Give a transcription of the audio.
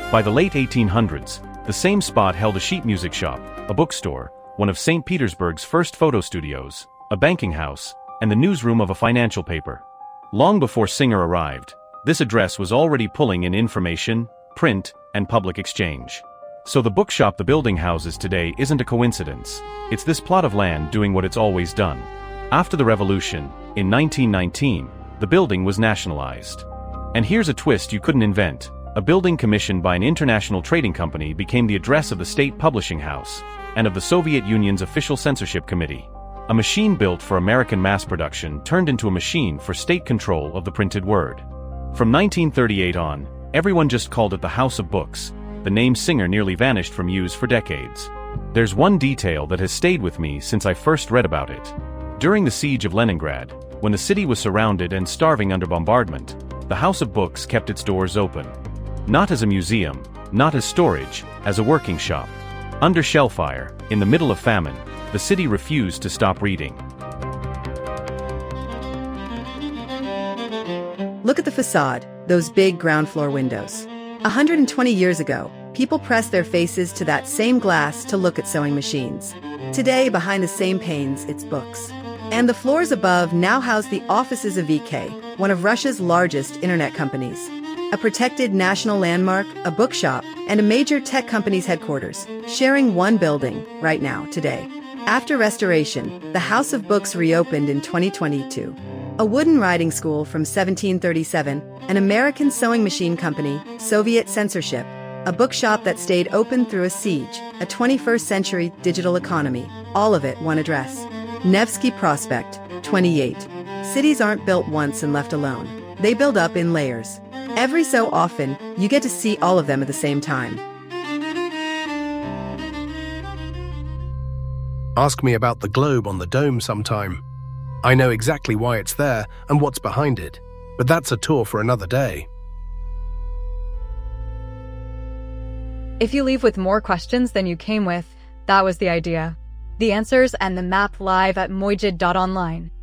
By the late 1800s, the same spot held a sheet music shop, a bookstore, one of St. Petersburg's first photo studios, a banking house, and the newsroom of a financial paper. Long before Singer arrived, this address was already pulling in information, print, and public exchange. So the bookshop the building houses today isn't a coincidence. It's this plot of land doing what it's always done. After the revolution, in 1919, the building was nationalized. And here's a twist you couldn't invent. A building commissioned by an international trading company became the address of the state publishing house, and of the Soviet Union's official censorship committee. A machine built for American mass production turned into a machine for state control of the printed word. From 1938 on, everyone just called it the House of Books. The name Singer nearly vanished from use for decades. There's one detail that has stayed with me since I first read about it. During the siege of Leningrad, when the city was surrounded and starving under bombardment, the House of Books kept its doors open. Not as a museum, not as storage, as a working shop. Under shellfire, in the middle of famine, the city refused to stop reading. Look at the facade, those big ground floor windows. 120 years ago, people pressed their faces to that same glass to look at sewing machines. Today, behind the same panes, it's books. And the floors above now house the offices of VK, one of Russia's largest internet companies. A protected national landmark, a bookshop, and a major tech company's headquarters, sharing one building, right now, today. After restoration, the House of Books reopened in 2022. A wooden riding school from 1737, an American sewing machine company, Soviet censorship, a bookshop that stayed open through a siege, a 21st century digital economy, all of it one address. Nevsky Prospect, 28. Cities aren't built once and left alone. They build up in layers. Every so often, you get to see all of them at the same time. Ask me about the globe on the dome sometime. I know exactly why it's there and what's behind it, but that's a tour for another day. If you leave with more questions than you came with, that was the idea. The answers and the map live at mojid.online.